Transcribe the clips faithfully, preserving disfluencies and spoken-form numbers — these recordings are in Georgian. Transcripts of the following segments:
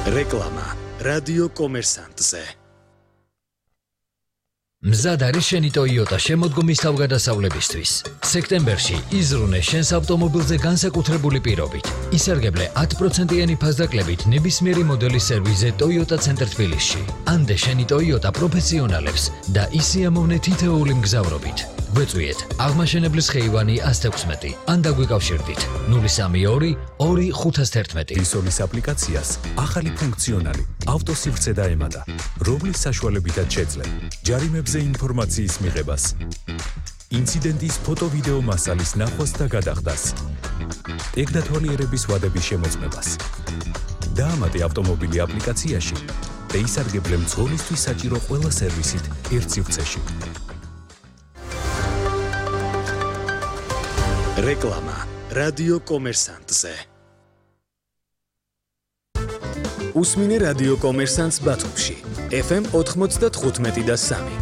რეკლამა რადიო კომერსანტზე. მზად არის შენი Toyota შემოდგომის თავგადასავლებისთვის. სექტემბერში იზრუნე შენს ავტომობილზე განსაკუთრებული პირობით. ისარგებლე ათი პროცენტიანი ფასდაკლებით ნებისმიერი მოდელის სერვიზზე Toyota ცენტრ თბილისში. ანდე შენი Toyota პროფესიონალებს და ისე ამოვნე თითოეული მგზავრობით. გვეწვიეთ აღმაშენებლის ხეივანი ათს ექვსმეტი. ან დაგვიკავშირდით ნული სამი ორი ორი ხუთას თერთმეტი. ისოლის აპლიკაციას ახალი ფუნქციონალი ავტოსივრცე დაემატა, რომლის საშუალებითაც შეძლებ ჯარიმებზე ინფორმაციის მიღებას, ინციდენტის ფოტო-ვიდეო მასალის ნახვას და გადახდას, ეგდათვალიერების ვადების შემოწმებას. დაამატე ავტომობილი აპლიკაციაში და ისარგებლე მძღოლისთვის საჭირო ყველა სერვისით ერთ სივრცეში. რეკლამა რადიო კომერსანტზე. უსმინე რადიო კომერსანტს ბათუმში ეფ ემ ოთხმოცდათხუთმეტი და სამი.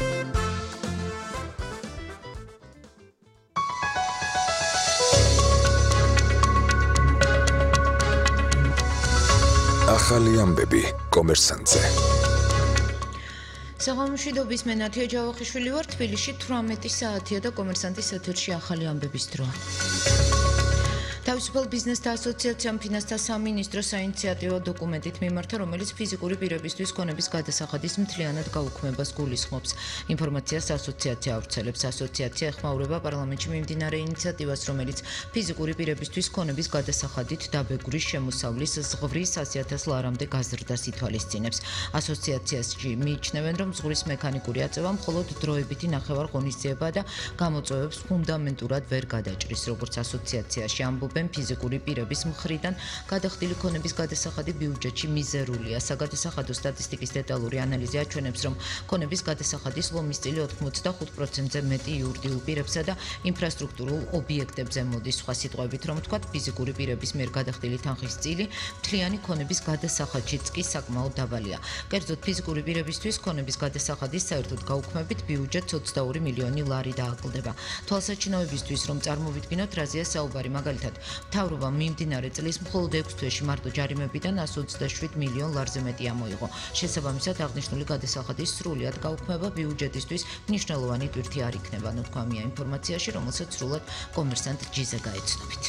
ახალი ამბები კომერსანტზე. საღამომშვიდობის მე ნათია ჯავახიშვილი ვარ. თბილისში თვრამეტი საათია და კომერსანტის ეთერში ახალი ამბების დროა. თავისუფალ ბიზნესთა ასოციაციამ ფინანსთა სამინისტროს საინიციატივო დოკუმენტით მიმართა, რომელიც ფიზიკური პირებისთვის ქონების გადასახადის მთლიანად გაუქმებას გულისხმობს. ინფორმაციას ასოციაცია ავრცელებს. ასოციაცია ეხმაურება პარლამენტში მიმდინარე ინიციატივას, რომელიც ფიზიკური პირებისთვის ქონების გადასახადით დაბეგვრის შემოსავლის ზღვრის ასი ათას ლარამდე გაზრდას ითვალისწინებს. ასოციაციაში მიიჩნევენ, რომ ზღვრის მექანიკური აწევა მხოლოდ დროებითი ნახევარ ღონისძიება და გამოწვევებს ფუნდამენტურად ვერ გადაჭრის. როგორც ასოციაციაში ამბობენ, ფიზიკური პირების მხრიდან გადახდილი ქონების გადასახადი ბიუჯეტში მიზერულია. საგადასახადო სტატისტიკის დეტალური ანალიზი აჩვენებს, რომ ქონების გადასახადის ლომის წილი ოცდახუთ პროცენტზე მეტი იურიდიულ პირებსა და ინფრასტრუქტურულ ობიექტებზე მოდის. სხვა სიტყვებით რომ ვთქვათ, ფიზიკური პირების მიერ გადახდილი თანხის წილი მთლიანი ქონების გადასახადშიც კი საკმაოდ დაბალია. კერძოდ, ფიზიკური პირებისთვის ქონების გადასახადის საერთოდ გაუქმებით ბიუჯეტს ოცდაორი მილიონი ლარი დააკლდება. თვალსაჩინოებისთვის რომ წარმოვიდგინოთ, რაზეა საუბარი, მაგალითად მთავრობა მიმდინარე წლის მხოლოდ ექვს თვეში მარტო ჯარიმებიდან εκατს ოცდაშვიდ მილიონ ლარზე მეტი ამოიღო. შესაბამისად, აღნიშნული გადასახადის სრულად გაუქმება ბიუჯეტისთვის მნიშვნელოვანი ტვირთი არ იქნება. ნათქვამია ინფორმაციაში, რომელსაც სრულად კომერსანტ ჯიზე გაეცნობით.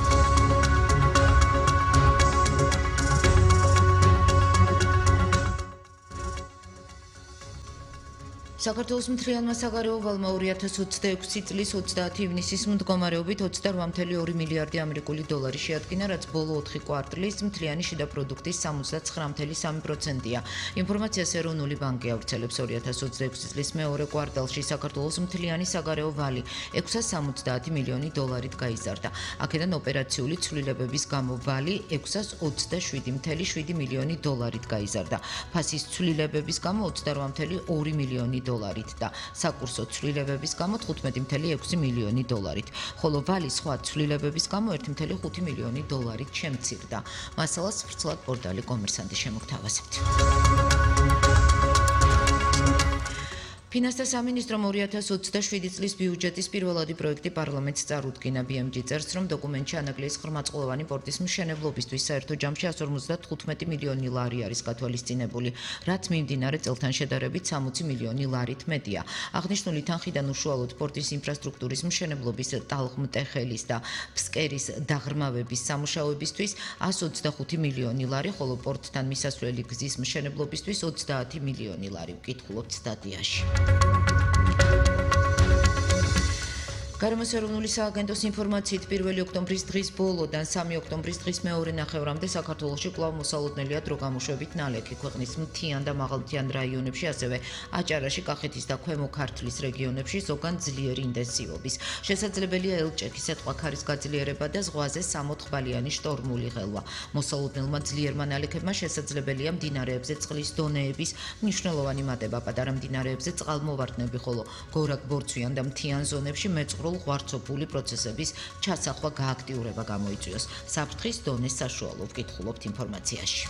საქართველოს მთლიანმა საგარეო ვალმა ორი ათას ოცდაექვსი წლის ოცდაათი ივნისის მდგომარეობით ოცდაორი წუთი ორი მილიარდი ამერიკული დოლარი შეადგინა, რაც ბოლო ოთხი კვარტლის მთლიანი შიდა პროდუქტის სამოცდაცხრა წუთი სამი პროცენტია. ინფორმაციას ეროვნული ბანკი ავრცელებს. ორი ათას ოცდაექვსი წლის მეორე კვარტალში საქართველოს მთლიანი საგარეო ვალი ექვსას სამოცდაათი მილიონი დოლარით გაიზარდა. აქედან ოპერაციული ცვლილებების გამო ვალი ექვსას ოცდაშვიდი წუთი შვიდი მილიონი დოლარით გაიზარდა. ფასის ცვლილებების გამო ოცდაორ წუთი ორი მილიონი დოლარით და საკურსო ცვლილებების გამო თხუთმეტი წუთი ექვსი მილიონი დოლარით, ხოლო ვალის სხვა ცვლილებების გამო ერთი წუთი ხუთი მილიონი დოლარით შემცირდა. მასალას ვრცლად პორტალი კომერსანტი შემოგთავაზებთ. ფინანსთა სამინისტრომ ორი ათას ოცდაშვიდი წლის ბიუჯეტის პირველადი პროექტი პარლამენტს წარუდგინა. ბი ემ ჯი წერს, რომ დოკუმენტში ანაგლიის ღრმაწყლოვანი პორტის მშენებლობისთვის საერთო ჯამში εκατს ორმოცდათხუთმეტი მილიონი ლარი არის გათვალისწინებული, რაც მიმდინარე წელთან შედარებით სამოცი მილიონი ლარით მეტია. აღნიშნული თანხიდან უშუალოდ პორტის ინფრასტრუქტურის მშენებლობის, ტალღმტეხელის და ფსკერის დაღრმავების სამუშაოებისთვის εκατს ოცდახუთი მილიონი ლარი, ხოლო პორტთან მისასვლელი გზის მშენებლობისთვის ოცდაათი მილიონი ლარი. ვკითხულობთ სტატიაში. გარემოს ეროვნული სააგენტოს ინფორმაციით პირველი ოქტომბრის დღის ბოლოდან სამი ოქტომბრის დღის მეორე ნახევრამდე საქართველოში კვლავ მოსალოდნელია დრო გამოშვებით ნალექი. ქვეყნის მთიან და მაღალმთიან რაიონებში, ასევე აჭარაში, კახეთის და ქვემო ქართლის რეგიონებში ზოგან ძლიერი ინტენსივობის. შესაძლებელია ელჭექის ეთყვა ქარის გაძლიერება და ზღვაზე სამოთხბალიანი შტორმული ღელვა. მოსალოდნელმა ძლიერმა ნალექებმა შესაძლებელია მდინარეებზე წყლის დონეების მნიშვნელოვანი მატება, პატარა მდინარეებზე წყალმოვარდნები, ხოლო გორაკ-ბორცვიან და მთიან ზონებში მეწყრულ ღვარცოფული პროცესების ჩასახვა გააქტიურება გამოიწვიოს. საფრთხის დონეს საშუალო ვკითხულობთ ინფორმაციაში.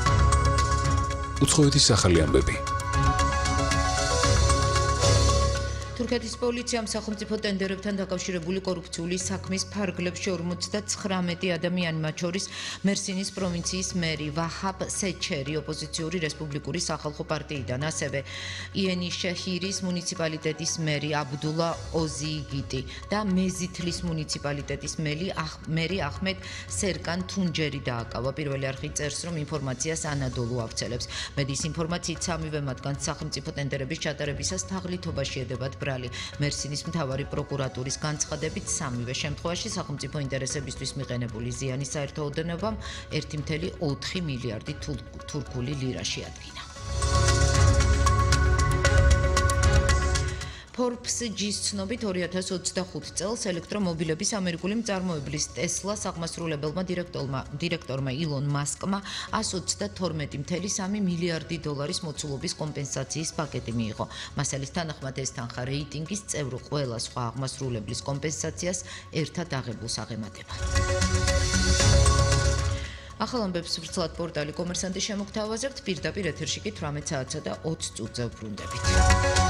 უცხოეთის ახალი ამბები. თურქეთის პოლიციამ სახელმწიფო ტენდერებთან დაკავშირებული კორუფციული საქმის ფარგლებში ორმოცდათხრამეტი ადამიანი, მათ შორის მერსინის პროვინციის მერი ვაჰაბ სეჩერი, ოპოზიციური რესპუბლიკური სახალხო პარტიიდან, ასევე იენიშეჰირის მუნიციპალიტეტის მერი აბდულა ოზიიგიტი და მეზითლის მუნიციპალიტეტის მერი ახმედ სერკან თუნჯერი დააკავა. პირველი არხი წერს, რომ ინფორმაციას ანადოლუ ავრცელებს. მედიის ინფორმაციით სამივე მათგანს სახელმწიფო ტენდერების ჩატარებისას თაღლითობაში ედებათ ბრალი. მერსინის მთავარი პროკურატურის განცხადებით, სამივე შემთხვევაში სახელმწიფო ინტერესებისთვის მიყენებული ზიანი საერთო ოდენობამ ერთი კoma ოთხი მილიარდი თურქული ლირა შეადგინა. Forbes-ის ცნობით ორი ათას ოცდახუთი წელს ელექტრომობილების ამერიკული მწარმოებლის Tesla აღმასრულებელმა დირექტორმა ილონ მასკმა εκατს ოცდათორმეტი კoma სამი მილიარდი დოლარის მოცულობის კომპენსაციის პაკეტი მიიღო. მასალის თანახმად ეს თანხა რეიტინგის წევრ ყველა სხვა აღმასრულებლის კომპენსაციას ერთად აღებულს აღემატება. ახალ ამბებს ვრცლად პორტალი კომერსანტი შემოგთავაზებთ, პირდაპირ ეთერში კი თვრამეტ საათსა და ოცი წუთზე ვბრუნდებით.